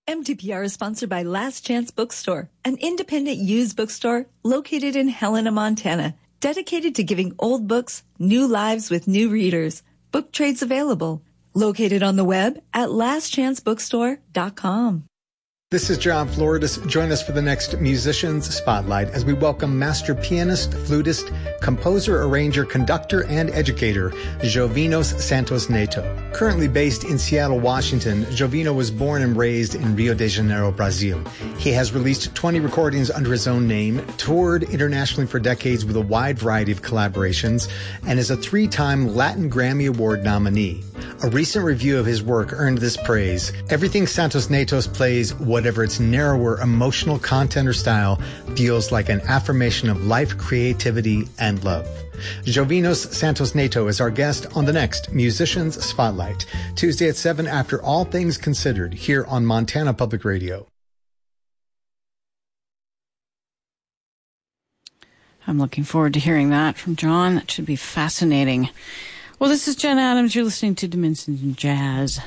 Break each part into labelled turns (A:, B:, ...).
A: MTPR is sponsored by Last Chance Bookstore, an independent used bookstore located in Helena, Montana, dedicated to giving old books new lives with new readers. Book trades available. Located on the web at lastchancebookstore.com.
B: This is John Floridas. Join us for the next Musicians Spotlight as we welcome master pianist, flutist, composer, arranger, conductor, and educator, Jovinos Santos Neto. Currently based in Seattle, Washington, Jovino was born and raised in Rio de Janeiro, Brazil. He has released 20 recordings under his own name, toured internationally for decades with a wide variety of collaborations, and is a 3-time Latin Grammy Award nominee. A recent review of his work earned this praise. Everything Santos Neto plays, whatever its narrower emotional content or style, feels like an affirmation of life, creativity, and love. Jovinos Santos Neto is our guest on the next Musicians Spotlight, Tuesday at 7 after All Things Considered, here on Montana Public Radio.
C: I'm looking forward to hearing that from John. That should be fascinating. Well, this is Jen Adams. You're listening to Dimensions in Jazz.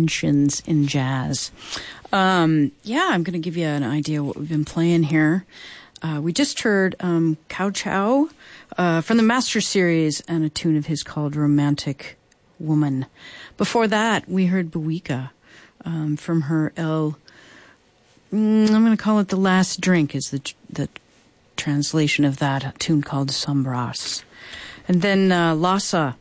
C: I'm going to give you an idea of what we've been playing here. We just heard Cao Chow from the Master Series and a tune of his called Romantic Woman. Before that, we heard Buika from her I'm going to call it The Last Drink is the translation of that, a tune called Sombras. And then Lhasa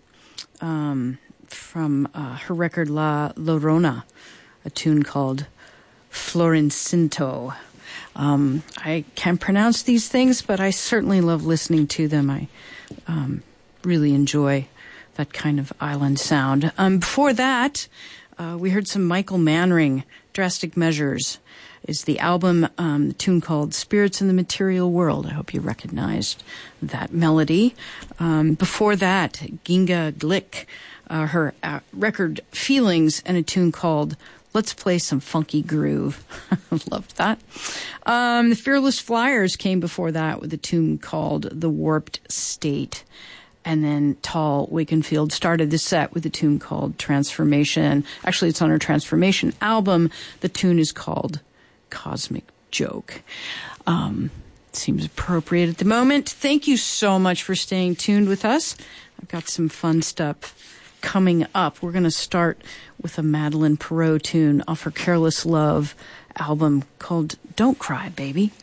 C: from her record La Llorona, a tune called Florencinto. I can't pronounce these things, but I certainly love listening to them. I really enjoy that kind of island sound. Before that, we heard some Michael Manring. Drastic Measures is the album, the tune called Spirits in the Material World. I hope you recognized that melody. Before that, Ginga Glick, her record Feelings, and a tune called Let's Play Some Funky Groove. Loved that. The Fearless Flyers came before that with a tune called The Warped State. And then Tall Wakenfield started the set with a tune called Transformation. Actually, it's on her Transformation album. The tune is called Cosmic Joke. Seems appropriate at the moment. Thank you so much for staying tuned with us. I've got some fun stuff coming up. We're going to start with a Madeleine Perreault tune off her Careless Love album called Don't Cry, Baby.